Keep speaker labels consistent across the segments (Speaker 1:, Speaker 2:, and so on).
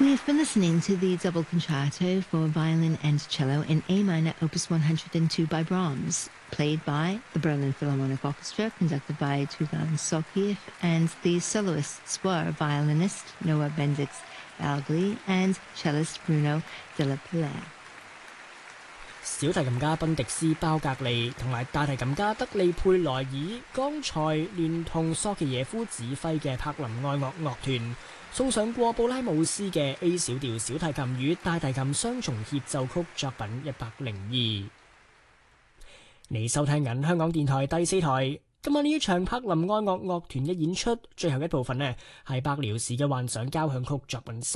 Speaker 1: We've been listening to the double concerto for violin and cello in A minor, Opus 102 by Brahms, played by the Berlin Philharmonic Orchestra, conducted by Tugan Sokiev, and the soloists were violinist Noah Bendix-Balgli and cellist Bruno Della Pillaire。
Speaker 2: 小提琴家賓迪斯包格利同埋大提琴家德利佩萊爾剛才聯同索奇耶夫指揮嘅柏林愛樂樂團送上過布拉姆斯嘅 A 小調小提琴與大提琴雙重協奏曲作品102。你收聽緊香港電台第4台。今晚呢一場柏林愛樂樂團嘅演出，最後一部分呢係伯遼士嘅幻想交響曲作品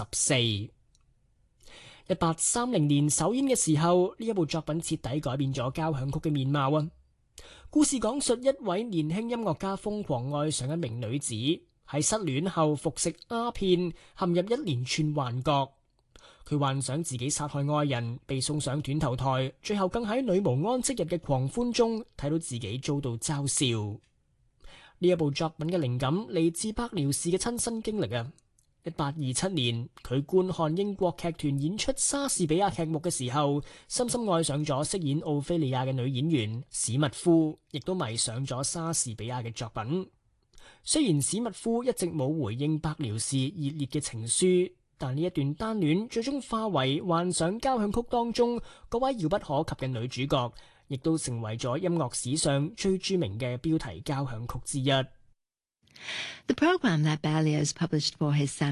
Speaker 2: 14。1830年首演嘅時候，呢一部作品徹底改變咗交響曲嘅面貌啊！故事講述一位年輕音樂家瘋狂愛上一名女子，喺失戀後服食鴉片，陷入一連串幻覺。佢幻想自己殺害愛人，被送上斷頭台，最後更喺女巫安息日嘅狂歡中睇到自己遭到嘲笑。呢一部作品嘅靈感嚟自伯遼士嘅親身經歷啊！1827年，佢觀看英國劇團演出莎士比亞劇目嘅時候，深深愛上咗飾演奧菲利亞嘅女演員史密夫，亦都迷上咗莎士比亞嘅作品。雖然史密夫一直冇回應伯遼士熱烈嘅情書，但呢一段單戀最終化為幻想交響曲當中嗰位遙不可及嘅女主角，亦都成為咗音樂史上最著名嘅標題交響曲之一。
Speaker 1: The program that Berlioz published for his